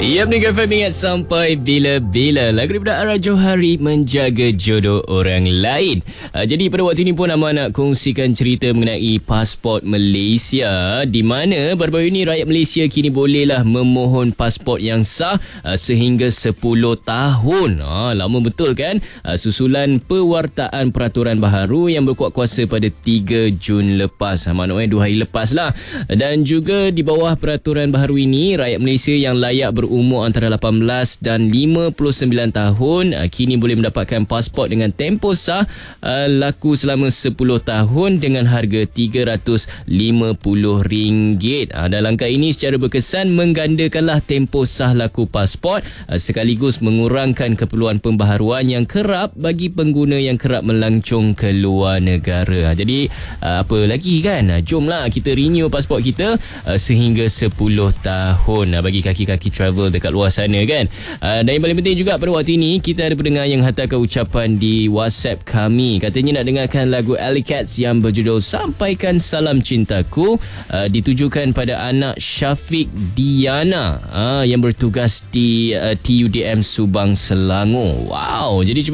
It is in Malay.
Yap, ni FM ingat sampai bila-bila. Lagu daripada Ara Johari, Menjaga Jodoh Orang Lain. Jadi pada waktu ini pun Amal nak kongsikan cerita mengenai pasport Malaysia, di mana baru-baru ini rakyat Malaysia kini bolehlah memohon pasport yang sah sehingga 10 tahun. Lama betul kan? Susulan pewartaan peraturan baharu yang berkuat kuasa pada 3 Jun lepas. Maknanya 2 hari lepas lah. Dan juga di bawah peraturan baharu ini, rakyat Malaysia yang layak berumur antara 18 dan 59 tahun kini boleh mendapatkan pasport dengan tempoh sah laku selama 10 tahun dengan harga RM350. Dan langkah ini secara berkesan menggandakanlah tempoh sah laku pasport sekaligus mengurangkan keperluan pembaharuan yang kerap bagi pengguna yang kerap melancong ke luar negara. Jadi apa lagi kan? Jomlah kita renew pasport kita sehingga 10 tahun bagi kaki-kaki travel dekat luar sana kan. Dan yang paling penting juga pada waktu ini kita ada pendengar yang hantarkan ucapan di WhatsApp kami. Katanya nak dengarkan lagu Alley Cats yang berjudul Sampaikan Salam Cintaku, ditujukan pada anak Syafiq Diana yang bertugas di TUDM Subang, Selangor. Wow, jadi